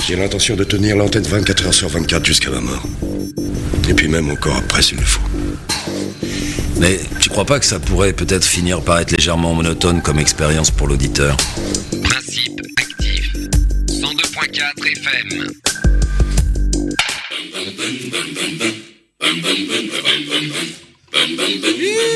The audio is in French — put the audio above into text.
J'ai l'intention de tenir l'antenne 24 heures sur 24 jusqu'à ma mort. Et puis même encore après s'il le faut. Mais tu crois pas que ça pourrait peut-être finir par être légèrement monotone comme expérience pour l'auditeur ? Principe actif. 102.4 FM.